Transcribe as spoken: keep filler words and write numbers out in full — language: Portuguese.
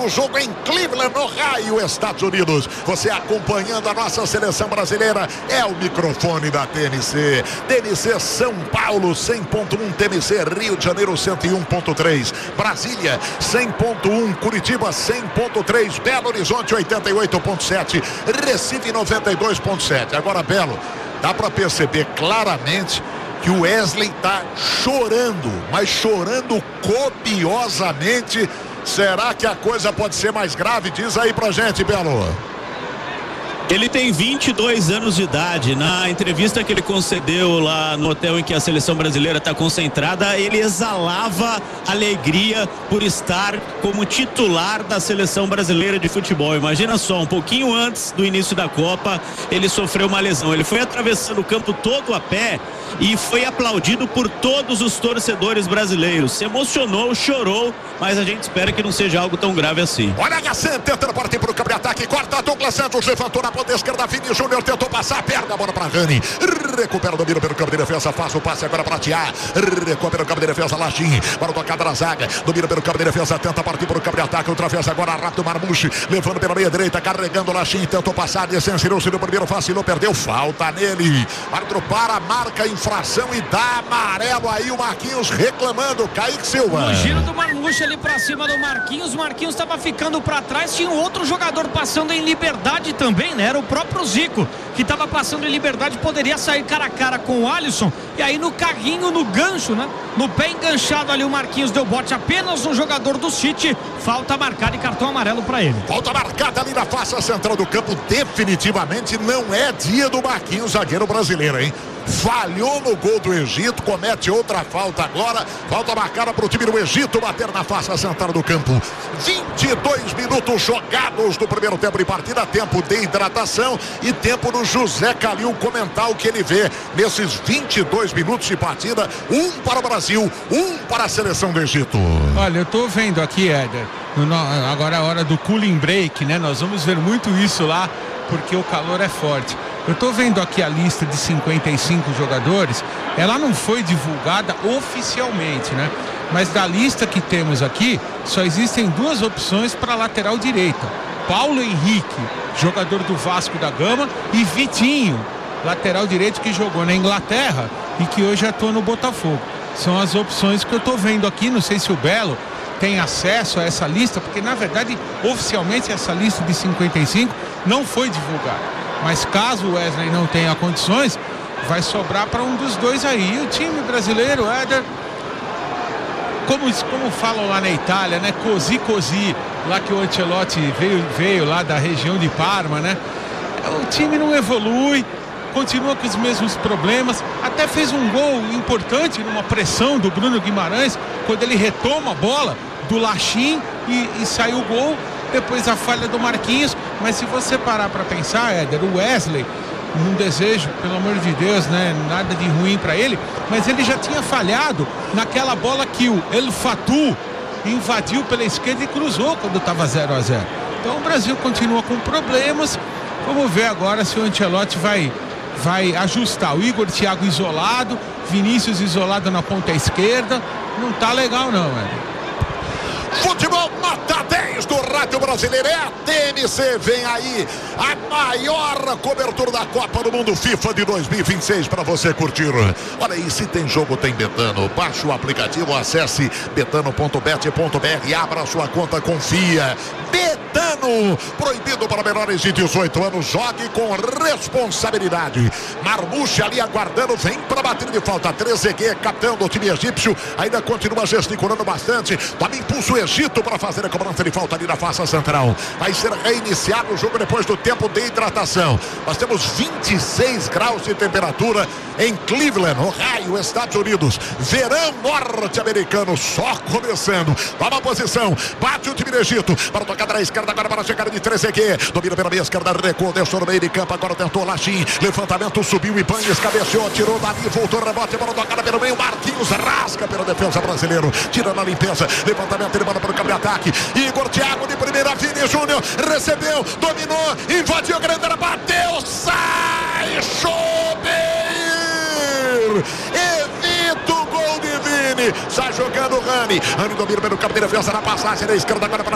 o jogo em Cleveland, Ohio, Estados Unidos. Você acompanhando a nossa seleção brasileira, é o microfone da T N C. T N C São Paulo, cem ponto um, T N C Rio de Janeiro, cento e um ponto três, Brasília, cem ponto um, Curitiba, cem ponto três, Belo Horizonte, oitenta e oito ponto sete, Recife, noventa e dois ponto sete. Agora, Belo, dá para perceber claramente que o Wesley tá chorando, mas chorando copiosamente. Será que a coisa pode ser mais grave? Diz aí pra gente, Belo. Ele tem vinte e dois anos de idade. Na entrevista que ele concedeu lá no hotel em que a seleção brasileira está concentrada, ele exalava alegria por estar como titular da seleção brasileira de futebol. Imagina só, um pouquinho antes do início da Copa, ele sofreu uma lesão. Ele foi atravessando o campo todo a pé e foi aplaudido por todos os torcedores brasileiros. Se emocionou, chorou, mas a gente espera que não seja algo tão grave assim. Olha a Gassan tentando partir para o campo de ataque, corta Douglas Santos, levantou na ponta esquerda, Vini Júnior tentou passar, perde a bola para Rani, recupera o domínio pelo campo de defesa, faz o passe agora para Tiá, recupera o campo de defesa, Lachim, para o tocada na zaga, domina pelo campo de defesa, tenta partir para o campo de ataque, outra vez agora rápido Marmushi, levando pela meia direita, carregando o Lachim, tentou passar, descensurou-se no primeiro, vacilou, perdeu, falta nele, árbitro para, marca infração e dá amarelo aí o Marquinhos reclamando, Kaique Silva. No giro do Marmushi ali para cima do Marquinhos, Marquinhos estava ficando para trás, tinha um outro jogador passando em liberdade também, né? Era o próprio Zico que estava passando em liberdade, poderia sair cara a cara com o Alisson, e aí no carrinho, no gancho, né? No pé enganchado ali o Marquinhos deu bote apenas um jogador do City, falta marcada e cartão amarelo para ele. Falta marcada ali na face central do campo, definitivamente não é dia do Marquinhos, zagueiro brasileiro, hein? Falhou no gol do Egito, comete outra falta agora, falta marcada para o time do Egito bater na face central do campo. vinte e dois minutos jogados do primeiro tempo de partida, tempo de hidratação e tempo do José Calil comentar o que ele vê nesses vinte e dois minutos de partida, um para o Brasil, um para a seleção do Egito. Olha, eu tô vendo aqui, Éder, agora é a hora do cooling break, né? Nós vamos ver muito isso lá, porque o calor é forte. Eu estou vendo aqui a lista de cinquenta e cinco jogadores, ela não foi divulgada oficialmente, né? Mas da lista que temos aqui, só existem duas opções para a lateral direita. Paulo Henrique, jogador do Vasco da Gama, e Vitinho, lateral direito que jogou na Inglaterra e que hoje atua no Botafogo. São as opções que eu estou vendo aqui, não sei se o Belo tem acesso a essa lista, porque na verdade, oficialmente, essa lista de cinquenta e cinco não foi divulgada. Mas caso o Wesley não tenha condições, vai sobrar para um dos dois aí. E o time brasileiro, Éder, como, como falam lá na Itália, né? Così così, lá que o Ancelotti veio, veio lá da região de Parma, né? O time não evolui, continua com os mesmos problemas. Até fez um gol importante numa pressão do Bruno Guimarães, quando ele retoma a bola do Lachim e, e saiu o gol. Depois a falha do Marquinhos, mas se você parar para pensar, Éder, o Wesley, não desejo, pelo amor de Deus, né, nada de ruim para ele, mas ele já tinha falhado naquela bola que o El Fatou invadiu pela esquerda e cruzou quando estava zero a zero. Então o Brasil continua com problemas. Vamos ver agora se o Ancelotti vai, vai ajustar. O Igor Thiago isolado, Vinícius isolado na ponta esquerda, não tá legal não, Éder. Futebol nota dez do Rádio Brasileiro, é a T N C, vem aí a maior cobertura da Copa do Mundo FIFA de dois mil e vinte e seis para você curtir. Olha aí, se tem jogo tem Betano, baixe o aplicativo, acesse betano ponto bet ponto br, abra sua conta, confia. Betano, proibido para menores de dezoito anos, jogue com responsabilidade. Marmushi ali aguardando, vem para bater de falta. Trezeguet, capitão do time egípcio, ainda continua gesticulando bastante, toma impulso o Egito para fazer a cobrança de falta ali na face central. Vai ser reiniciado o jogo depois do tempo de hidratação. Nós temos vinte e seis graus de temperatura em Cleveland, Ohio, Estados Unidos. Verão norte-americano só começando. Toma a posição, bate o time do Egito para tocar da esquerda agora para a chegada de Trezeguet. Domina pela meia esquerda, recuou, deixou no meio de campo, agora tentou Lachim. Levantamento, subiu e Ibanez, cabeceou, tirou dali, voltou, rebote, bola tocada pelo meio. Marquinhos rasga pela defesa brasileiro, tira na limpeza, levantamento, ele manda para o campo de ataque. Igor Thiago de primeira, Vini Júnior recebeu, dominou, invadiu a grande área, bateu, sai, Chober! Evita o gol de Vini, sai jogando o Rani. Rani domina pelo campo de defesa na passagem da esquerda agora para